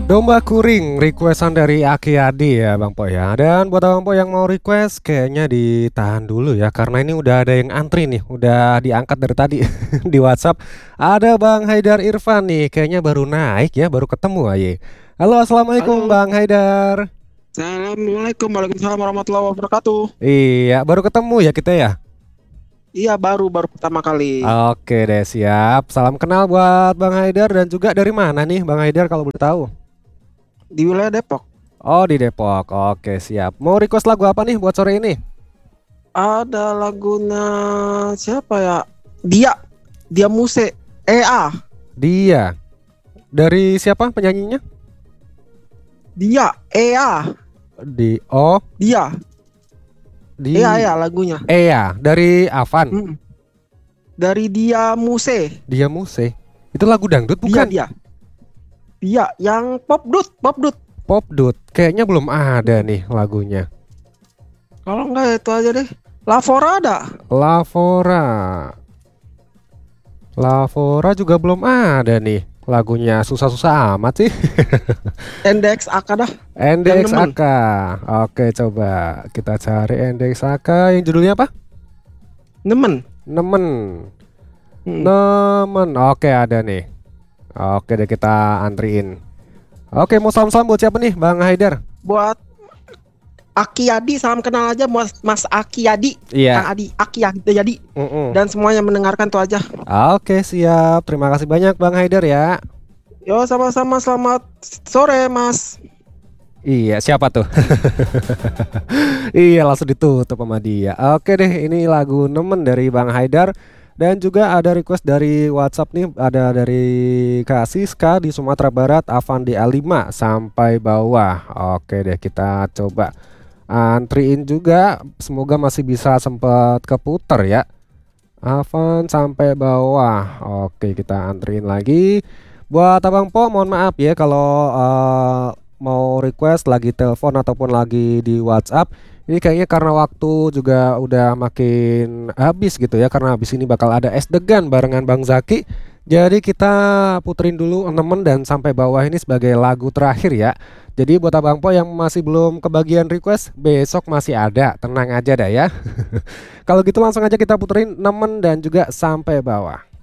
Domba kuring requestan dari Aki Adi ya Bang Po ya. Dan buat Bang Po yang mau request kayaknya ditahan dulu ya, karena ini udah ada yang antri nih, udah diangkat dari tadi di WhatsApp. Ada Bang Haidar Irfan nih, kayaknya baru naik ya, baru ketemu aja. Halo, assalamualaikum Halo, Bang Haidar. assalamualaikum, waalaikumsalam warahmatullahi wabarakatuh. Iya, baru ketemu ya kita ya. Iya, baru pertama kali Oke deh, siap. Salam kenal buat Bang Haidar, dan juga dari mana nih Bang Haidar kalau boleh tahu? di wilayah Depok. Oh, di Depok. Oke, siap. Mau request lagu apa nih buat sore ini? Ada lagunya siapa ya? Dia Muse. EA. Dia. Dari siapa penyanyinya? Dia EA. Di oh Dia. di EA ya lagunya. ya, dari Avan. Mm. Dari Dia Muse. Dia Muse. Itu lagu dangdut Dia bukan? dia. Dia yang pop dut. Popdut. Kayaknya belum ada nih lagunya. Kalau enggak itu aja deh. Lavora ada. Lavora. Lavora juga belum ada nih lagunya. Susah-susah amat sih. NDX AK dah. Yang nemen. NDXAK. Oke, coba kita cari NDXAK yang judulnya apa? Nemen. Nemen. Mm. Nemen. Oke, ada nih. Oke deh, kita antriin. Oke, mau salam-salam buat siapa nih Bang Haidar? Buat Aki Yadi, salam kenal aja Mas Aki Yadi. Iya. Kang Adi, Aki Yadi. Mm-mm. Dan semuanya mendengarkan tuh aja. Oke, siap. Terima kasih banyak Bang Haidar ya. Yo, sama-sama, selamat sore Mas. Iya, siapa tuh? Iya, langsung ditutup sama dia. Oke deh, ini lagu Nemen dari Bang Haidar. Dan juga ada request dari WhatsApp nih, ada dari Kak Siska di Sumatera Barat, Avandi A5 sampai bawah. Oke deh, kita coba antriin juga. Semoga masih bisa sempat keputer ya. Avan sampai bawah. Oke, kita antriin lagi. Buat Abang Po, mohon maaf ya kalau mau request lagi telepon ataupun lagi di WhatsApp. Ini kayaknya karena waktu juga udah makin habis gitu ya, karena habis ini bakal ada es degan barengan Bang Zaki. Jadi kita puterin dulu Nemen dan sampai bawah ini sebagai lagu terakhir ya. Jadi buat Abang Po yang masih belum kebagian request, besok masih ada, tenang aja dah ya. Kalau gitu langsung aja kita puterin Nemen dan juga sampai bawah.